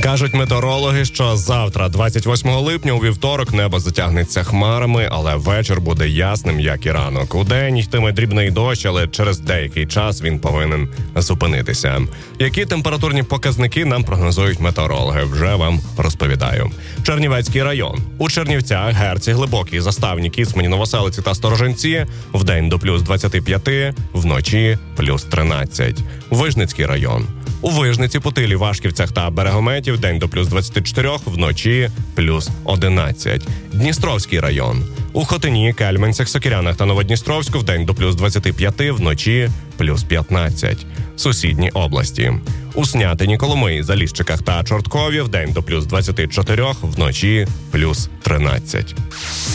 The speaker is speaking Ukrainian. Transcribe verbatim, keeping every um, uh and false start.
Кажуть метеорологи, що завтра, двадцять восьмого липня, у вівторок, небо затягнеться хмарами, але вечір буде ясним, як і ранок. Удень йтиме дрібний дощ, але через деякий час він повинен зупинитися. Які температурні показники нам прогнозують метеорологи, вже вам розповідаю. Чернівецький район. У Чернівцях, Герці, Глибокій, Заставні, Кіцмані, Новоселиці та Сторожинці вдень до плюс двадцять п'ять, вночі плюс тринадцять. Вижницький район. У Вижниці, Путилі, Вашківцях та Берегометі вдень до плюс двадцять чотири, вночі плюс одинадцять. Дністровський район. У Хотині, Кельменцях, Сокирянах та Новодністровську вдень до плюс двадцять п'ять, вночі плюс п'ятнадцять. Сусідні області. У Снятині, Коломиї, Заліщиках та Чорткові вдень до плюс двадцять чотири, вночі плюс тринадцять.